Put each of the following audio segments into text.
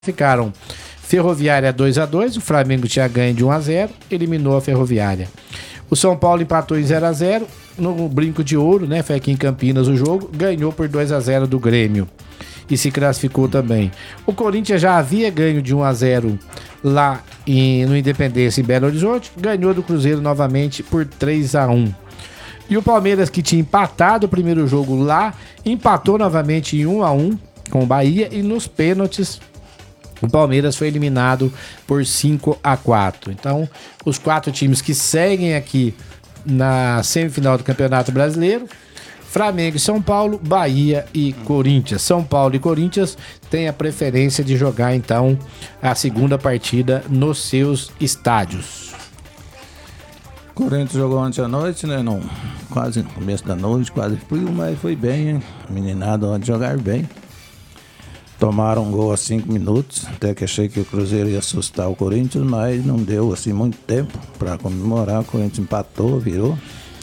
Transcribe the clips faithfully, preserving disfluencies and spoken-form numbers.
Ficaram Ferroviária dois a dois, o Flamengo tinha ganho de um a zero, eliminou a Ferroviária. O São Paulo empatou em zero a zero, no Brinco de Ouro, né? Foi aqui em Campinas o jogo, ganhou por dois a zero do Grêmio e se classificou também. O Corinthians já havia ganho de um a zero lá em, no Independência em Belo Horizonte, ganhou do Cruzeiro novamente por três a um. E o Palmeiras, que tinha empatado o primeiro jogo lá, empatou novamente em um a um com o Bahia e nos pênaltis o Palmeiras foi eliminado por cinco a quatro. Então, os quatro times que seguem aqui na semifinal do Campeonato Brasileiro: Flamengo e São Paulo, Bahia e Corinthians. São Paulo e Corinthians têm a preferência de jogar, então, a segunda partida nos seus estádios. Corinthians jogou ontem à noite, né? Não, quase no começo da noite, quase frio, mas foi bem, hein? Meninado ontem jogaram bem. Tomaram um gol a cinco minutos, até que achei que o Cruzeiro ia assustar o Corinthians, mas não deu assim muito tempo para comemorar. O Corinthians empatou, virou.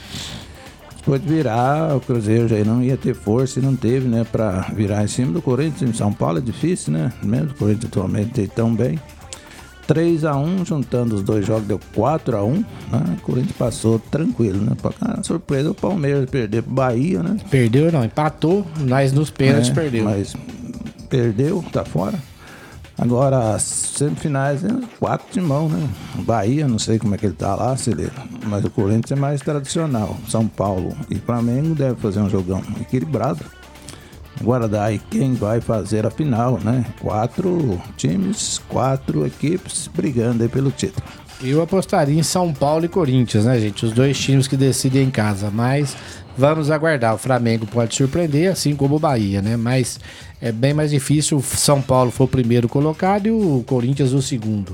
Depois de virar, o Cruzeiro já não ia ter força e não teve, né, para virar em cima do Corinthians. Em São Paulo é difícil, né? Mesmo o Corinthians atualmente está tão bem. três a um, juntando os dois jogos, deu quatro a um, né? O Corinthians passou tranquilo, né? A surpresa, o Palmeiras perdeu pro Bahia, né? Perdeu não, empatou, mas nos pênaltis é, perdeu. Mas perdeu, tá fora. Agora, as semifinais, né? Quatro de mão, né? O Bahia, não sei como é que ele tá lá, se ele... mas o Corinthians é mais tradicional. São Paulo e Flamengo devem fazer um jogão equilibrado. Agora daí quem vai fazer a final, né? Quatro times, quatro equipes brigando aí pelo título. Eu apostaria em São Paulo e Corinthians, né, gente? Os dois times que decidem em casa, mas vamos aguardar. O Flamengo pode surpreender, assim como o Bahia, né? Mas é bem mais difícil. O São Paulo foi o primeiro colocado e o Corinthians o segundo.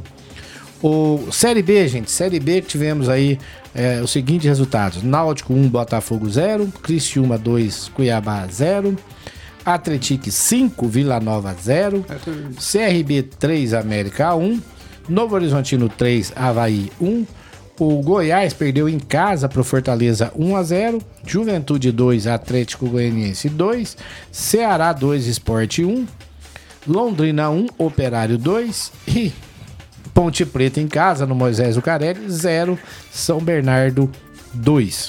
O Série B, gente, Série B que tivemos aí é, os seguintes resultados: Náutico um, Botafogo zero, Criciúma dois, Cuiabá zero, Atlético cinco, Vila Nova zero, C R B três, América um, Novo Horizontino três, Avaí um, o Goiás perdeu em casa para o Fortaleza um a zero, Juventude dois, Atlético Goianiense dois, Ceará dois, Sport um, Londrina um, Operário dois e Ponte Preta em casa, no Moisés Lucarelli, zero, São Bernardo dois.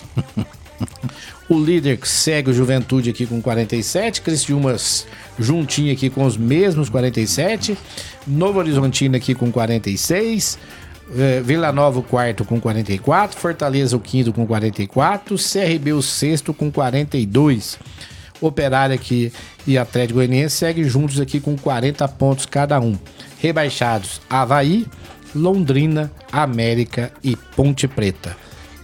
O líder segue o Juventude aqui com quarenta e sete, Criciúma juntinho aqui com os mesmos quarenta e sete, Novo Horizontino aqui com quarenta e seis, eh, Vila Nova o quarto com quarenta e quatro, Fortaleza o quinto com quarenta e quatro, C R B o sexto com quarenta e dois. Operário aqui e Atlético Goianiense seguem juntos aqui com quarenta pontos cada um. Rebaixados: Avaí, Londrina, América e Ponte Preta.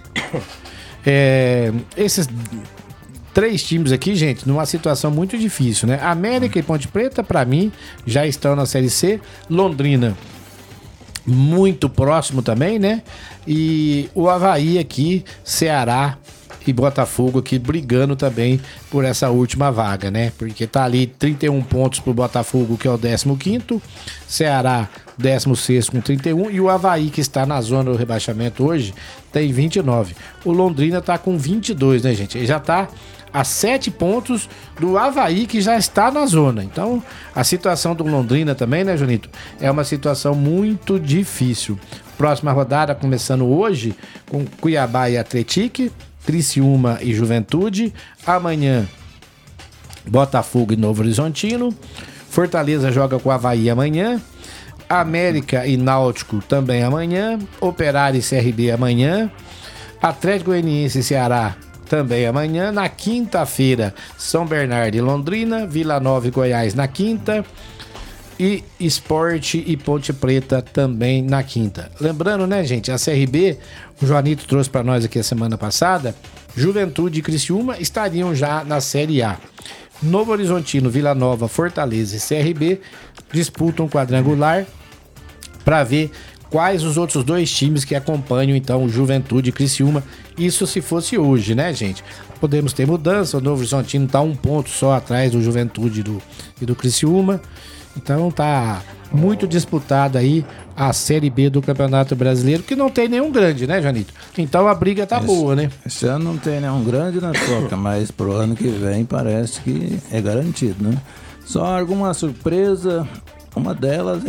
É, esses três times aqui, gente, numa situação muito difícil, né? América e Ponte Preta, pra mim, já estão na Série C. Londrina, muito próximo também, né? E o Avaí aqui, Ceará e Botafogo aqui brigando também por essa última vaga, né? Porque tá ali trinta e um pontos pro Botafogo, que é o décimo quinto, Ceará décimo sexto com trinta e um, e o Avaí, que está na zona do rebaixamento hoje, tem vinte e nove. O Londrina tá com vinte e dois, né, gente? Ele já tá a sete pontos do Avaí, que já está na zona. Então, a situação do Londrina também, né, Junito? É uma situação muito difícil. Próxima rodada começando hoje com Cuiabá e Atlético, Criciúma e Juventude. Amanhã, Botafogo e Novo Horizontino. Fortaleza joga com o Avaí amanhã. América e Náutico também amanhã. Operário e C R B amanhã. Atlético Goianiense e Ceará também amanhã. Na quinta-feira, São Bernardo e Londrina. Vila Nova e Goiás na quinta. E Sport e Ponte Preta também na quinta. Lembrando, né, gente, a C R B, o Joanito trouxe para nós aqui a semana passada, Juventude e Criciúma estariam já na Série A. Novo Horizontino, Vila Nova, Fortaleza e C R B disputam quadrangular para ver quais os outros dois times que acompanham, então, o Juventude e Criciúma. Isso se fosse hoje, né, gente? Podemos ter mudança, o Novo Horizontino tá um ponto só atrás do Juventude e do, e do Criciúma. Então tá muito disputada aí a Série B do Campeonato Brasileiro, que não tem nenhum grande, né, Janito? Então a briga tá esse, boa, né? Esse ano não tem nenhum grande na toca, mas pro ano que vem parece que é garantido, né? Só alguma surpresa Uma delas